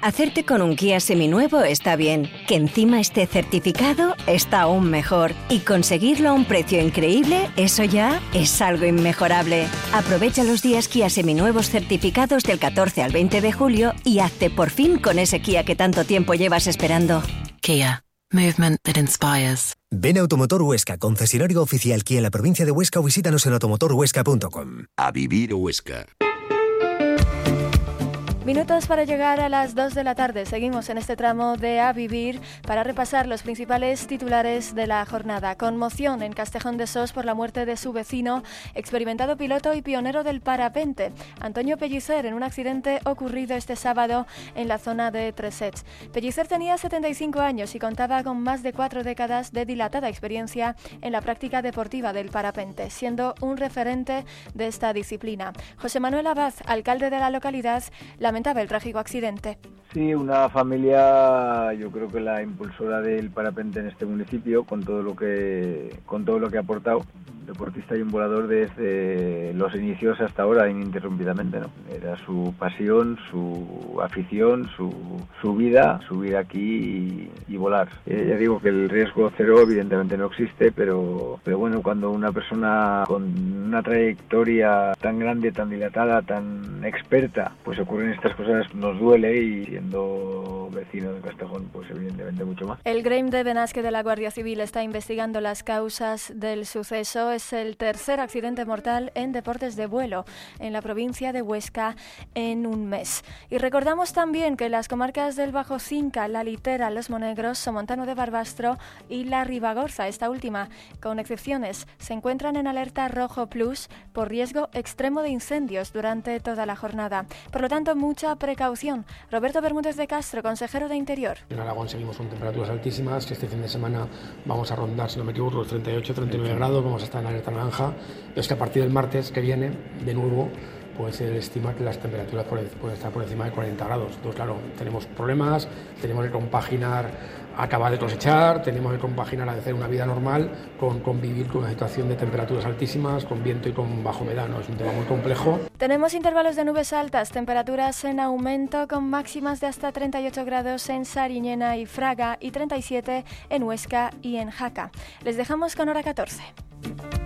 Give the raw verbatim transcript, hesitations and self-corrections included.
Hacerte con un Kia seminuevo está bien, que encima esté certificado está aún mejor. Y conseguirlo a un precio increíble, eso ya es algo inmejorable. Aprovecha los días Kia seminuevos certificados del catorce al veinte de julio y hazte por fin con ese Kia que tanto tiempo llevas esperando. Kia. Movement that inspires. Ven a Automotor Huesca, concesionario oficial Kia en la provincia de Huesca, o visítanos en automotor huesca punto com. A vivir Huesca. Minutos para llegar a las dos de la tarde. Seguimos en este tramo de A Vivir para repasar los principales titulares de la jornada. Conmoción en Castejón de Sos por la muerte de su vecino, experimentado piloto y pionero del parapente, Antonio Pellicer, en un accidente ocurrido este sábado en la zona de Tresets. Pellicer tenía setenta y cinco años y contaba con más de cuatro décadas de dilatada experiencia en la práctica deportiva del parapente, siendo un referente de esta disciplina. José Manuel Abad, alcalde de la localidad, lamentaba el trágico accidente. Sí, una familia, yo creo que la impulsora del parapente en este municipio, con todo lo que con todo lo que ha aportado, deportista y un volador desde los inicios hasta ahora ininterrumpidamente, ¿no? Era su pasión, su afición, su, su vida, subir aquí y, y volar. Eh, ya digo que el riesgo cero evidentemente no existe, pero, pero bueno, cuando una persona con una trayectoria tan grande, tan dilatada, tan experta, pues ocurren estas cosas, nos duele, y siendo vecino de Castejón, pues evidentemente mucho más. El Grem de Benasque de la Guardia Civil está investigando las causas del suceso. Es el tercer accidente mortal en deportes de vuelo en la provincia de Huesca en un mes. Y recordamos también que las comarcas del Bajo Cinca, La Litera, Los Monegros, Somontano de Barbastro y La Ribagorza, esta última, con excepciones, se encuentran en alerta rojo plus por riesgo extremo de incendios durante toda la jornada. Por lo tanto, mucha precaución. Roberto Bermúdez de Castro, consejero de Interior. En Aragón seguimos con temperaturas altísimas, que este fin de semana vamos a rondar, si no me equivoco, los treinta y ocho, treinta y nueve grados, vamos a estar en alerta naranja. Es que a partir del martes que viene, de nuevo, pues él estima que las temperaturas pueden estar por encima de cuarenta grados. Entonces, claro, tenemos problemas, tenemos que compaginar, acabar de cosechar, tenemos que compaginar, hacer una vida normal con convivir con una situación de temperaturas altísimas, con viento y con bajo humedad, ¿no? Es un tema muy complejo. Tenemos intervalos de nubes altas, temperaturas en aumento con máximas de hasta treinta y ocho grados en Sariñena y Fraga y treinta y siete en Huesca y en Jaca. Les dejamos con hora catorce.